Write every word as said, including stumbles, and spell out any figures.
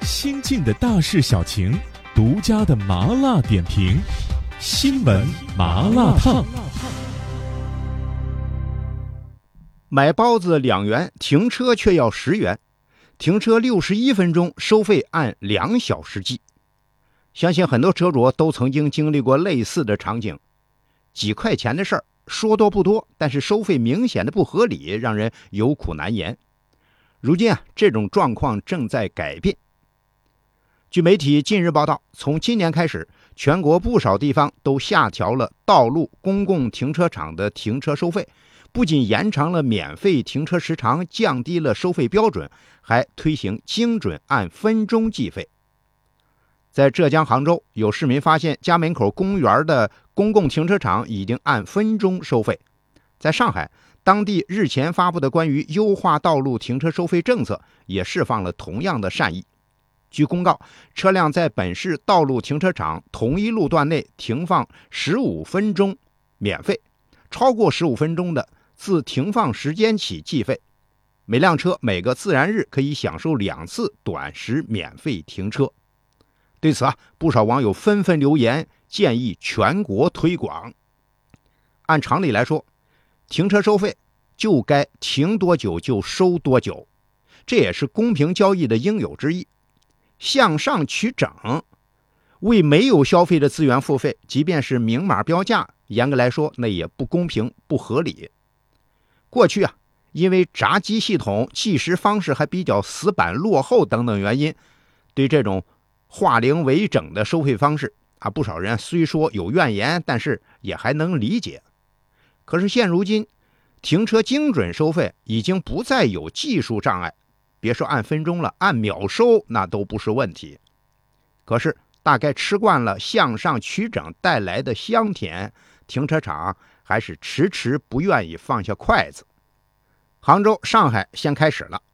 新进的大事小情，独家的麻辣点评，新闻麻辣烫。 买包子两元，停车却要十元，停车六十一分钟收费按两小时计。相信很多车主都曾经经历过类似的场景，几块钱的事儿，说多不多，但是收费明显的不合理，让人有苦难言。如今啊，这种状况正在改变。据媒体近日报道，从今年开始，全国不少地方都下调了道路公共停车场的停车收费，不仅延长了免费停车时长，降低了收费标准，还推行精准按分钟计费。在浙江杭州，有市民发现家门口公园的公共停车场已经按分钟收费。在上海，当地日前发布的关于优化道路停车收费政策也释放了同样的善意。据公告，车辆在本市道路停车场同一路段内停放十五分钟免费，超过十五分钟的自停放时间起计费。每辆车每个自然日可以享受两次短时免费停车。对此啊，不少网友纷纷留言，建议全国推广。按常理来说，停车收费就该停多久就收多久，这也是公平交易的应有之义。向上取整，为没有消费的资源付费，即便是明码标价，严格来说那也不公平不合理。过去啊，因为闸机系统计时方式还比较死板落后等等原因，对这种化零为整的收费方式啊，不少人虽说有怨言，但是也还能理解。可是现如今，停车精准收费已经不再有技术障碍，别说按分钟了，按秒收那都不是问题。可是大概吃惯了向上取整带来的香甜，停车场还是迟迟不愿意放下筷子。杭州、上海先开始了，